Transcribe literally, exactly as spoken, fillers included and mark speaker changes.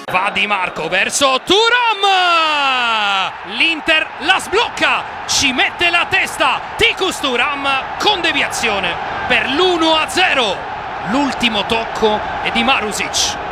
Speaker 1: Va Di Marco verso Thuram, l'Inter la sblocca, ci mette la testa Tikus Thuram con deviazione per l'uno a zero. L'ultimo tocco è di Marusic.